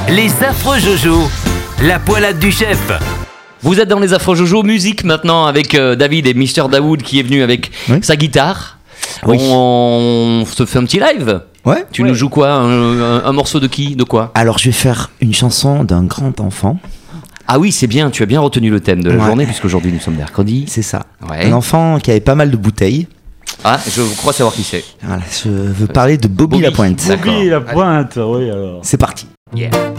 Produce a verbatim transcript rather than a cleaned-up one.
Les affreux Jojo, la poilade du chef. Vous êtes dans les affreux Jojo, musique maintenant avec euh, David et Mister Daoud qui est venu avec oui. sa guitare. Oui. On, on se fait un petit live. Ouais. Tu ouais. nous joues quoi, un, un, un morceau de qui, de quoi? Alors je vais faire une chanson d'un grand enfant. Ah oui, c'est bien, tu as bien retenu le thème de la ouais. journée puisqu'aujourd'hui nous sommes mercredi. C'est ça. Ouais. Un enfant qui avait pas mal de bouteilles. Ah, je crois savoir qui c'est. Voilà, je veux parler de Bobby, Bobby. Lapointe. Bobby Lapointe, oui alors. C'est parti. Yeah.